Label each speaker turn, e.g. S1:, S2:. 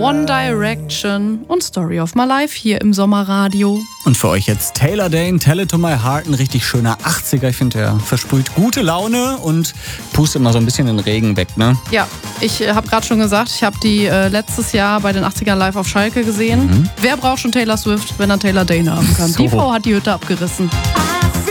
S1: One Direction und Story of My Life hier im Sommerradio.
S2: Und für euch jetzt Taylor Dayne, Tell It To My Heart, ein richtig schöner 80er. Ich finde, der versprüht gute Laune und pustet immer so ein bisschen den Regen weg, ne?
S1: Ja, ich habe gerade schon gesagt, ich habe die letztes Jahr bei den 80ern live auf Schalke gesehen. Wer braucht schon Taylor Swift, wenn er Taylor Dayne haben kann?
S2: So.
S1: Die Frau hat die Hütte abgerissen.